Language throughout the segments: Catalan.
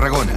Tarragona.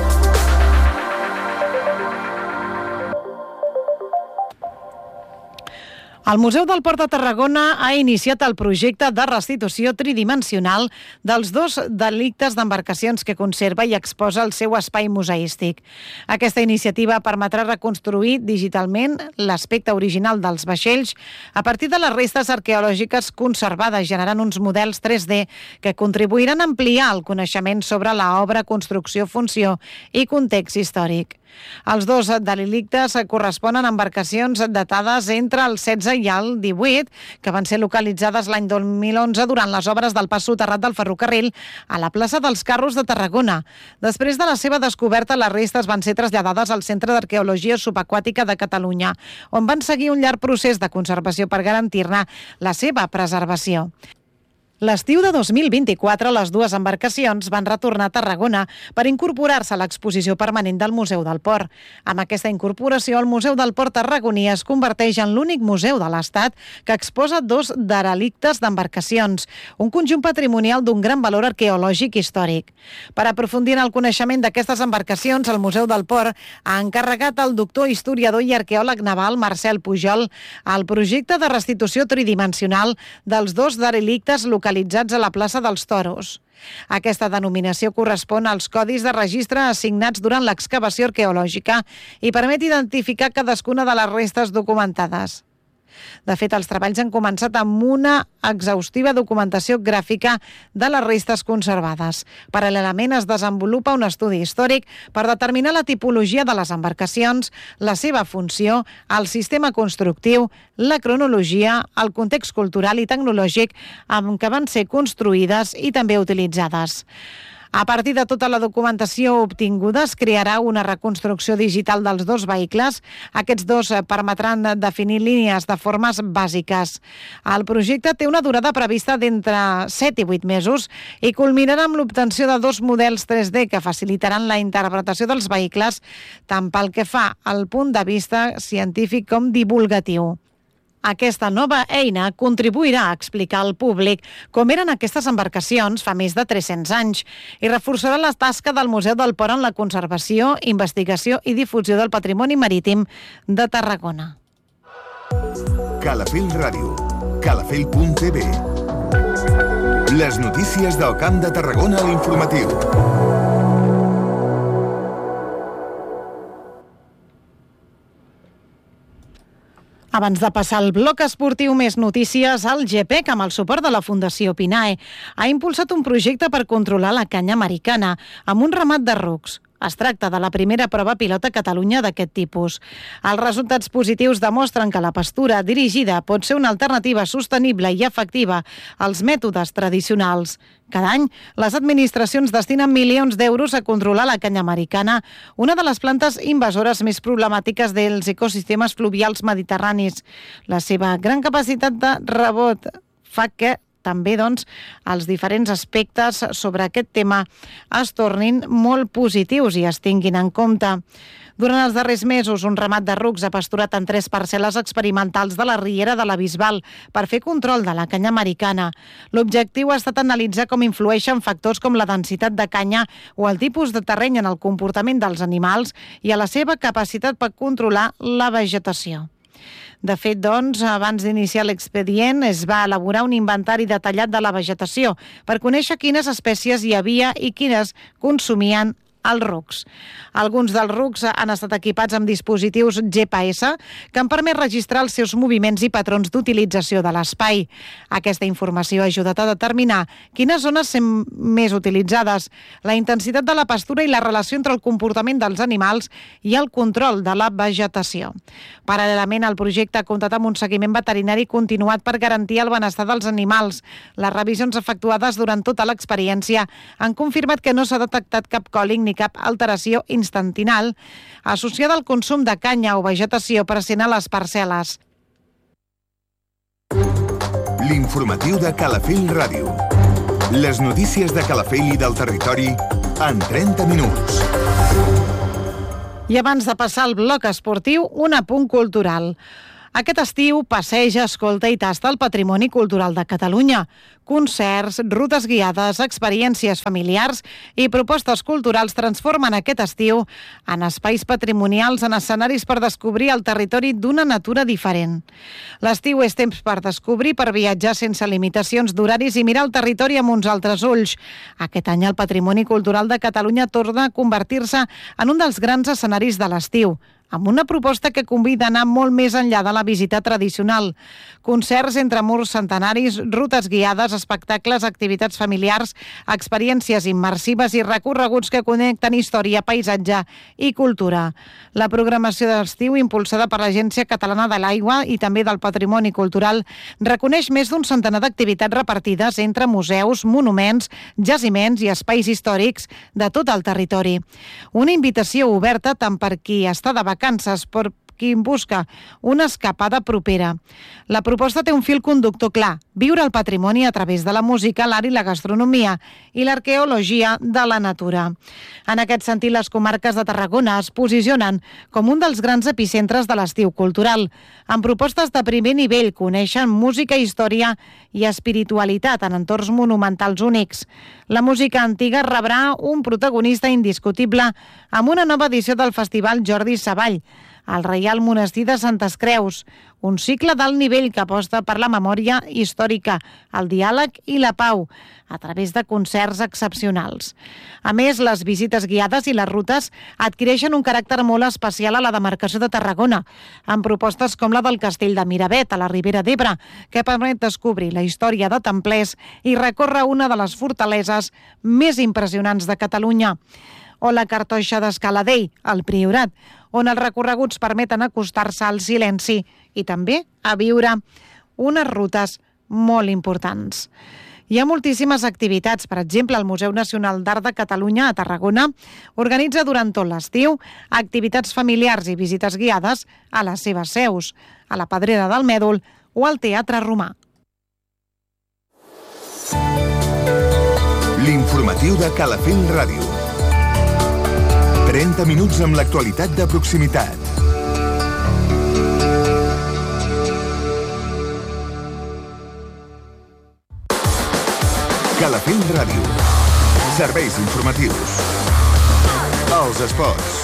El Museu del Port de Tarragona ha iniciat el projecte de restitució tridimensional dels 2 delictes d'embarcacions que conserva i exposa el seu espai museístic. Aquesta iniciativa permetrà reconstruir digitalment l'aspecte original dels vaixells a partir de les restes arqueològiques conservades, generant uns models 3D que contribuiran a ampliar el coneixement sobre l'obra, construcció, funció i context històric. Els 2 delictes corresponen a embarcacions datades entre el 16 i el 18, que van ser localitzades l'any 2011 durant les obres del pas soterrat del ferrocarril a la plaça dels Carros de Tarragona. Després de la seva descoberta, les restes van ser traslladades al Centre d'Arqueologia Subaquàtica de Catalunya, on van seguir un llarg procés de conservació per garantir-ne la seva preservació. L'estiu de 2024, les 2 embarcacions van retornar a Tarragona per incorporar-se a l'exposició permanent del Museu del Port. Amb aquesta incorporació, el Museu del Port tarragoní es converteix en l'únic museu de l'Estat que exposa 2 derelictes d'embarcacions, un conjunt patrimonial d'un gran valor arqueològic i històric. Per aprofundir en el coneixement d'aquestes embarcacions, el Museu del Port ha encarregat al doctor, historiador i arqueòleg naval Marcel Pujol el projecte de restitució tridimensional dels 2 derelictes localitzats a la plaça dels Toros. Aquesta denominació correspon als codis de registre assignats durant l'excavació arqueològica i permet identificar cadascuna de les restes documentades. De fet, els treballs han començat amb una exhaustiva documentació gràfica de les restes conservades. Paral·lelament es desenvolupa un estudi històric per determinar la tipologia de les embarcacions, la seva funció, el sistema constructiu, la cronologia, el context cultural i tecnològic amb què van ser construïdes i també utilitzades. A partir de tota la documentació obtinguda es crearà una reconstrucció digital dels 2 vehicles. Aquests 2 permetran definir línies de formes bàsiques. El projecte té una durada prevista d'entre 7 i 8 mesos i culminarà amb l'obtenció de 2 models 3D que facilitaran la interpretació dels vehicles tant pel que fa al punt de vista científic com divulgatiu. Aquesta nova eina contribuirà a explicar al públic com eren aquestes embarcacions fa més de 300 anys i reforçarà la tasca del Museu del Port en la conservació, investigació i difusió del patrimoni marítim de Tarragona. Calafell Ràdio, calafell.tv. Les notícies del Camp de Tarragona a l'informatiu. Abans de passar al bloc esportiu, més notícies. El GPEC, amb el suport de la Fundació Pinae, ha impulsat un projecte per controlar la canya americana amb un ramat de rucs. Es tracta de la primera prova pilot a Catalunya d'aquest tipus. Els resultats positius demostren que la pastura dirigida pot ser una alternativa sostenible i efectiva als mètodes tradicionals. Cada any, les administracions destinen milions d'euros a controlar la canya americana, una de les plantes invasores més problemàtiques dels ecosistemes fluvials mediterranis. La seva gran capacitat de rebot fa que també, els diferents aspectes sobre aquest tema es tornin molt positius i es tinguin en compte. Durant els darrers mesos, un ramat de rucs ha pasturat en 3 parcel·les experimentals de la Riera de la Bisbal per fer control de la canya americana. L'objectiu ha estat analitzar com influeixen factors com la densitat de canya o el tipus de terreny en el comportament dels animals i a la seva capacitat per controlar la vegetació. De fet, abans d'iniciar l'expedient es va elaborar un inventari detallat de la vegetació per conèixer quines espècies hi havia i quines consumien els rucs. Alguns dels rucs han estat equipats amb dispositius GPS que han permès registrar els seus moviments i patrons d'utilització de l'espai. Aquesta informació ha ajudat a determinar quines zones són més utilitzades, la intensitat de la pastura i la relació entre el comportament dels animals i el control de la vegetació. Paral·lelament, el projecte ha comptat amb un seguiment veterinari continuat per garantir el benestar dels animals. Les revisions efectuades durant tota l'experiència han confirmat que no s'ha detectat cap còlic ni cap alteració instantinal associada al consum de canya o vegetació present a les parcel·les. L'informatiu de Calafell Ràdio. Les notícies de Calafell i del territori en 30 minuts. I abans de passar al bloc esportiu, un apunt cultural. Aquest estiu passeja, escolta i tasta el patrimoni cultural de Catalunya. Concerts, rutes guiades, experiències familiars i propostes culturals transformen aquest estiu en espais patrimonials, en escenaris per descobrir el territori d'una natura diferent. L'estiu és temps per descobrir, per viatjar sense limitacions d'horaris i mirar el territori amb uns altres ulls. Aquest any el patrimoni cultural de Catalunya torna a convertir-se en un dels grans escenaris de l'estiu, amb una proposta que convida a anar molt més enllà de la visita tradicional. Concerts entre murs centenaris, rutes guiades, espectacles, activitats familiars, experiències immersives i recorreguts que connecten història, paisatge i cultura. La programació d'estiu, impulsada per l'Agència Catalana de l'Aigua i també del Patrimoni Cultural, reconeix més d'un centenar d'activitats repartides entre museus, monuments, jaciments i espais històrics de tot el territori. Una invitació oberta tant per qui està de vacances per qui busca una escapada propera. La proposta té un fil conductor clar: viure el patrimoni a través de la música, l'art i la gastronomia i l'arqueologia de la natura. En aquest sentit, les comarques de Tarragona es posicionen com un dels grans epicentres de l'estiu cultural, amb propostes de primer nivell que uneixen música, història i espiritualitat en entorns monumentals únics. La música antiga rebrà un protagonista indiscutible amb una nova edició del Festival Jordi Savall, al Reial Monestir de Santes Creus, un cicle d'alt nivell que aposta per la memòria històrica, el diàleg i la pau, a través de concerts excepcionals. A més, les visites guiades i les rutes adquireixen un caràcter molt especial a la demarcació de Tarragona, amb propostes com la del Castell de Miravet, a la Ribera d'Ebre, que permet descobrir la història de templers i recórrer una de les fortaleses més impressionants de Catalunya, o la Cartoixa d'Escaladell, al Priorat, on els recorreguts permeten acostar-se al silenci i també a viure unes rutes molt importants. Hi ha moltíssimes activitats. Per exemple, el Museu Nacional d'Art de Catalunya a Tarragona organitza durant tot l'estiu activitats familiars i visites guiades a les seves seus, a la Pedrera del Mèdol o al Teatre Romà. L'informatiu de Calafell Ràdio. 30 minuts amb l'actualitat de proximitat. Calafell Ràdio. Serveis informatius. Els esports.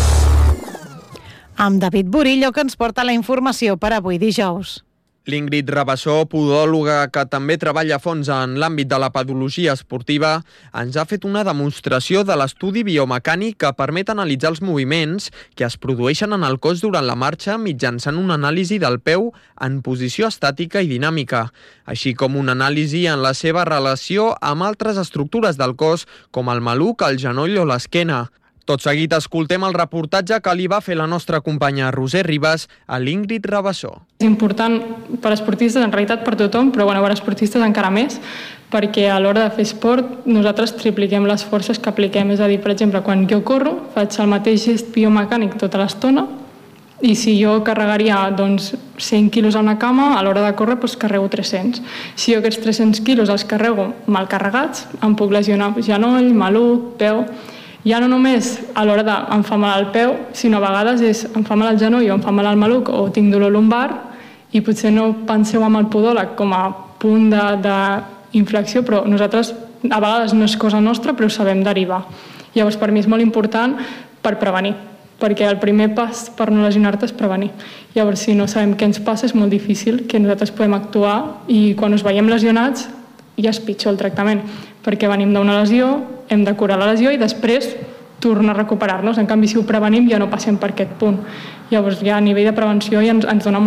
Amb David Burillo, que ens porta la informació per avui dijous. L'Ingrid Rabassó, podòloga que també treballa a fons en l'àmbit de la pedologia esportiva, ens ha fet una demostració de l'estudi biomecànic que permet analitzar els moviments que es produeixen en el cos durant la marxa mitjançant una anàlisi del peu en posició estàtica i dinàmica, així com una anàlisi en la seva relació amb altres estructures del cos, com el maluc, el genoll o l'esquena. Tot seguit escoltem el reportatge que li va fer la nostra companya Roser Ribas a l'Ingrid Rabassó. És important per a esportistes, en realitat per tothom, però per a esportistes encara més, perquè a l'hora de fer esport nosaltres tripliquem les forces que apliquem. És a dir, per exemple, quan jo corro, faig el mateix gest biomecànic tota l'estona i si jo carregaria 100 quilos a una cama, a l'hora de córrer carrego 300. Si jo aquests 300 quilos els carrego mal carregats, em puc lesionar genoll, maluc, peu. Ja no només a l'hora de em fa mal el peu, sinó a vegades em fa mal el genoll o em fa mal el maluc o tinc dolor lumbar i potser no penseu amb el podòleg com a punt d'inflexió, però nosaltres a vegades no és cosa nostra, però ho sabem derivar. Llavors per mi és molt important per prevenir, perquè el primer pas per no lesionar-te és prevenir. Llavors si no sabem què ens passa és molt difícil que nosaltres podem actuar i quan us veiem lesionats ja és pitjor el tractament, perquè venim d'una lesió, hem de curar la lesió i després tornar a recuperar-nos. En canvi, si ho prevenim ja no passem per aquest punt. Llavors ja a nivell de prevenció ja ens dona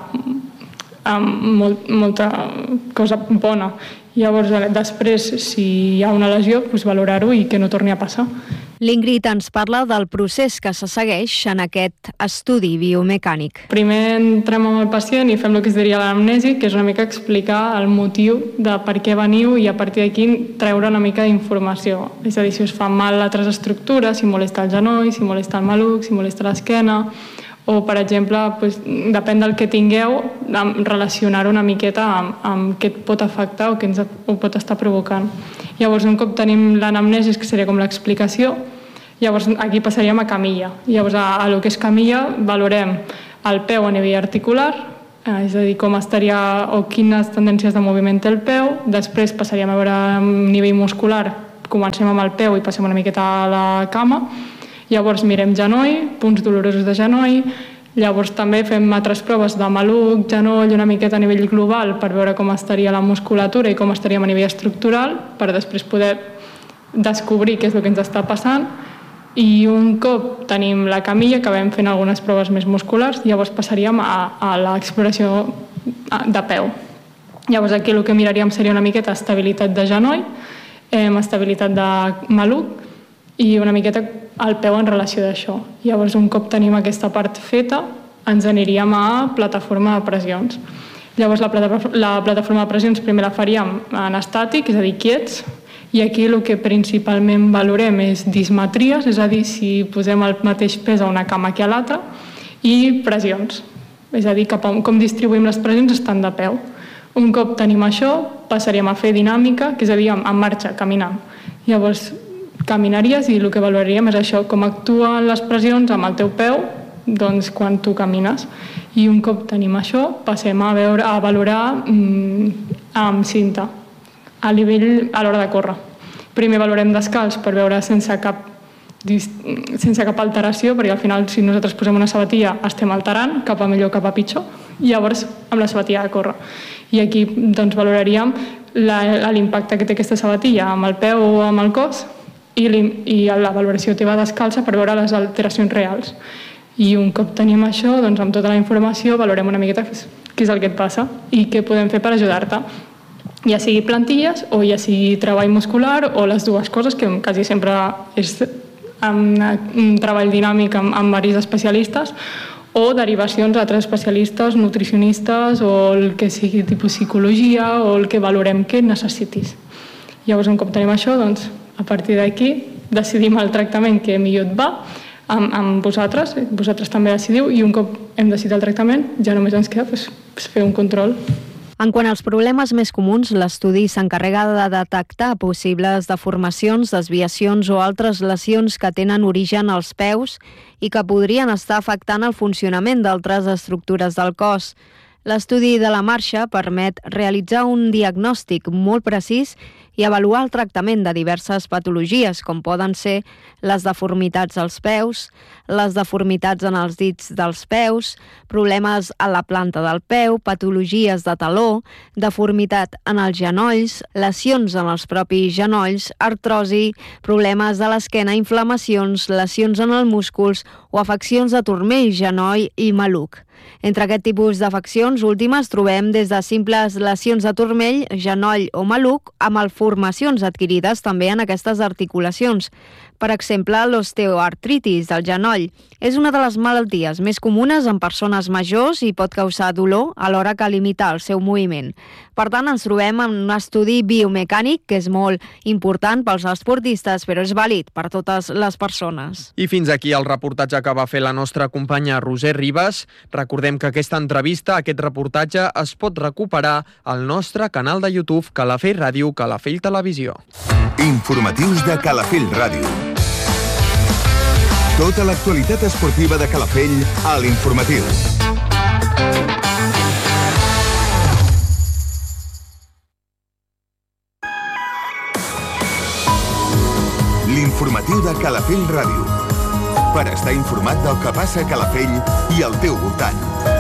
molta cosa bona. Llavors després, si hi ha una lesió, valorar-ho i que no torni a passar. L'Ingrid ens parla del procés que se segueix en aquest estudi biomecànic. Primer entrem amb el pacient i fem el que es diria l'anamnesi, que és una mica explicar el motiu de per què veniu i a partir d'aquí treure una mica d'informació. És a dir, si us fan mal altres estructures, si molesta el genoll, si molesta el maluc, si molesta l'esquena, o, per exemple, depèn del que tingueu, relacionar-ho una miqueta amb què et pot afectar o què ens ho pot estar provocant. Llavors, un cop tenim l'anamnesi, que seria com l'explicació, llavors aquí passaríem a camilla. Llavors, a lo que és camilla, valorem el peu a nivell articular, és a dir, com estaria o quines tendències de moviment té el peu. Després passaríem a veure a nivell muscular, comencem amb el peu i passem una miqueta a la cama. Llavors mirem genoll, punts dolorosos de genoll. Llavors també fem altres proves de maluc, genoll, una miqueta a nivell global per veure com estaria la musculatura i com estaríem a nivell estructural, per després poder descobrir què és el que ens està passant. I un cop tenim la camilla, acabem fent algunes proves més musculars, llavors passaríem a l'exploració de peu. Llavors aquí el que miraríem seria una miqueta estabilitat de genoll, estabilitat de maluc i una miqueta el peu en relació d'això. Llavors un cop tenim aquesta part feta, ens aniríem a plataforma de pressions. Llavors la plataforma de pressions primer la faríem en estàtic, és a dir, quiets, i aquí el que principalment valorem és dismetries, és a dir, si posem el mateix pes a una cama que a l'altra, i pressions, és a dir, com distribuïm les pressions estant de peu. Un cop tenim això, passaríem a fer dinàmica, que és a dir, en marxa, caminant. Llavors, caminaries i el que valoraríem és això, com actuen les pressions amb el teu peu, doncs quan tu camines. I un cop tenim això, passem a valorar amb cinta, a l'hora de córrer. Primer valorem descalç per veure sense cap alteració, perquè al final si nosaltres posem una sabatilla estem alterant, cap a millor, cap a pitjor, i llavors amb la sabatilla de córrer. I aquí doncs valoraríem l'impacte que té aquesta sabatilla amb el peu o amb el cos i la valoració teva descalça per veure les alteracions reals. I un cop tenim això, doncs amb tota la informació valorem una miqueta què és el que et passa i què podem fer per ajudar-te. Ja sigui plantilles o ja sigui treball muscular o les dues coses, que quasi sempre és un treball dinàmic amb varis especialistes, o derivacions a altres especialistes, nutricionistes o el que sigui tipus psicologia o el que valorem que necessitis. Llavors un cop tenim això, doncs a partir d'aquí decidim el tractament que millor et va amb vosaltres també decidiu, i un cop hem decidit el tractament ja només ens queda fer un control. En quant als problemes més comuns, l'estudi s'encarrega de detectar possibles deformacions, desviacions o altres lesions que tenen origen als peus i que podrien estar afectant el funcionament d'altres estructures del cos. L'estudi de la marxa permet realitzar un diagnòstic molt precís i avaluar el tractament de diverses patologies, com poden ser les deformitats als peus, les deformitats en els dits dels peus, problemes a la planta del peu, patologies de taló, deformitat en els genolls, lesions en els propis genolls, artrosi, problemes de l'esquena, inflamacions, lesions en els músculs o afeccions de turmell, genoll i maluc. Entre aquest tipus d'afeccions últimes trobem des de simples lesions de turmell, genoll o maluc a malformacions adquirides també en aquestes articulacions. Per exemple, l'osteoartritis del genoll és una de les malalties més comunes en persones majors i pot causar dolor alhora que limitar el seu moviment. Per tant, ens trobem en un estudi biomecànic que és molt important pels esportistes, però és vàlid per totes les persones. I fins aquí el reportatge que va fer la nostra companya Roser Ribas. Recordem que aquesta entrevista, aquest reportatge, es pot recuperar al nostre canal de YouTube Calafell Ràdio, Calafell Televisió. Informatius de Calafell Ràdio. Tota l'actualitat esportiva de Calafell a l'Informatiu. L'Informatiu de Calafell Ràdio. Per estar informat del que passa a Calafell i al teu voltant.